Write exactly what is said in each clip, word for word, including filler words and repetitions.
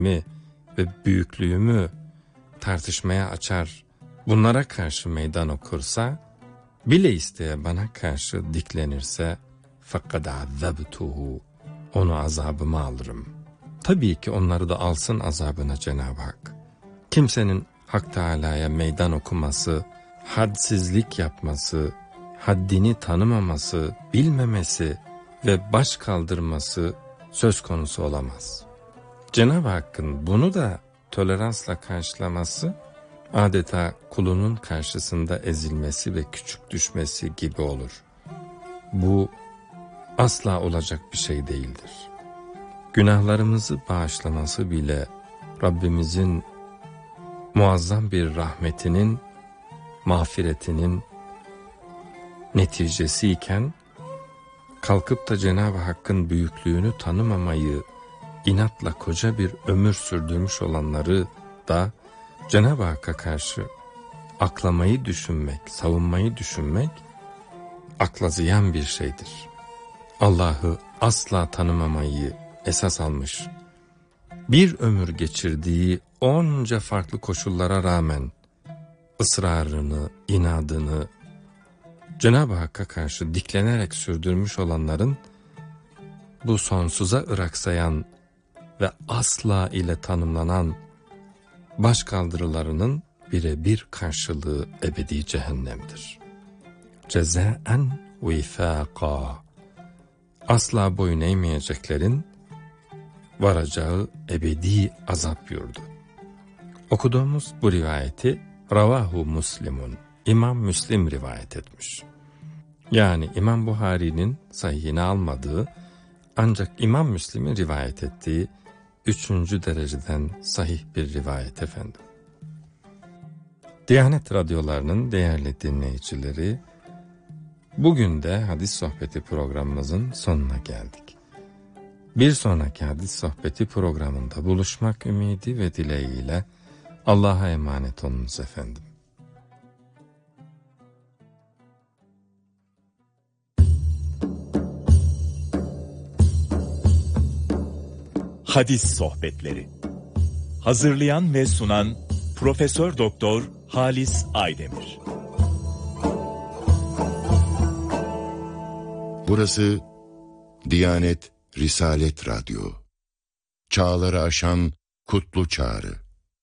mi ve büyüklüğümü tartışmaya açar, bunlara karşı meydan okursa, bile isteye bana karşı diklenirse فَقَدْ عَذَّبْتُهُ onu azabıma alırım. Tabii ki onları da alsın azabına Cenab-ı Hak. Kimsenin Hak Teâlâ'ya meydan okuması, hadsizlik yapması, haddini tanımaması, bilmemesi ve baş kaldırması söz konusu olamaz. Cenab-ı Hakk'ın bunu da toleransla karşılaması, adeta kulunun karşısında ezilmesi ve küçük düşmesi gibi olur. Bu asla olacak bir şey değildir. Günahlarımızı bağışlaması bile Rabbimizin muazzam bir rahmetinin, mağfiretinin neticesiyken, kalkıp da Cenab-ı Hakk'ın büyüklüğünü tanımamayı inatla koca bir ömür sürdürmüş olanları da Cenab-ı Hakk'a karşı aklamayı düşünmek, savunmayı düşünmek akla ziyan bir şeydir. Allah'ı asla tanımamayı esas almış, bir ömür geçirdiği onca farklı koşullara rağmen ısrarını, inadını Cenab-ı Hakk'a karşı diklenerek sürdürmüş olanların bu sonsuza ıraksayan ve asla ile tanımlanan başkaldırılarının birebir karşılığı ebedi cehennemdir. Cezaen vifâka, asla boyun eğmeyeceklerin varacağı ebedi azap yurdu. Okuduğumuz bu rivayeti Ravahu Muslimun, İmam Müslim rivayet etmiş. Yani İmam Buhari'nin sahihine almadığı, ancak İmam Müslim'in rivayet ettiği üçüncü dereceden sahih bir rivayet efendim. Diyanet radyolarının değerli dinleyicileri, bugün de hadis sohbeti programımızın sonuna geldik. Bir sonraki hadis sohbeti programında buluşmak ümidi ve dileğiyle Allah'a emanet olunuz efendim. Hadis sohbetleri. Hazırlayan ve sunan Profesör Doktor Halis Aydemir. Burası Diyanet Risalet Radyo. Çağları aşan kutlu çağrı.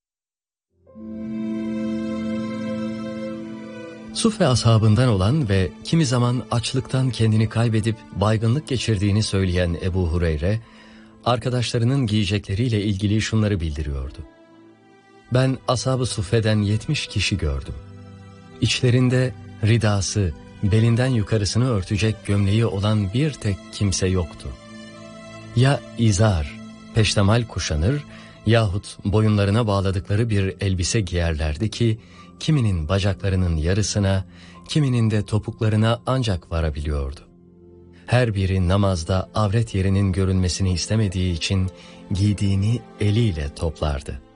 Suffe ashabından olan ve kimi zaman açlıktan kendini kaybedip baygınlık geçirdiğini söyleyen Ebu Hureyre, arkadaşlarının giyecekleriyle ilgili şunları bildiriyordu. Ben ashab-ı suffeden yetmiş kişi gördüm. İçlerinde ridası, belinden yukarısını örtecek gömleği olan bir tek kimse yoktu. Ya izar, peştemal kuşanır yahut boyunlarına bağladıkları bir elbise giyerlerdi ki, kiminin bacaklarının yarısına, kiminin de topuklarına ancak varabiliyordu. Her biri namazda avret yerinin görülmesini istemediği için giydiğini eliyle toplardı.